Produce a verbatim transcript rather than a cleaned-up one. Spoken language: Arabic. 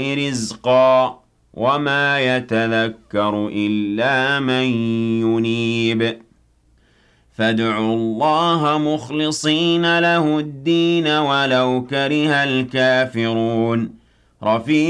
رِزْقًا ۚ وَمَا يَتَذَكَّرُ إِلَّا مَن يُنِيبُ فَادْعُوا اللَّهَ مُخْلِصِينَ لَهُ الدِّينَ وَلَوْ كَرِهَ الْكَافِرُونَ